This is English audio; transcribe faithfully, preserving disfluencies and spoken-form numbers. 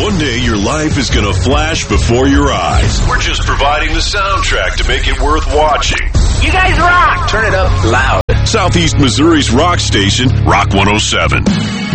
One day your life is going to flash before your eyes. We're just providing the soundtrack to make it worth watching. You guys rock! Turn it up loud. Southeast Missouri's rock station, Rock one oh seven.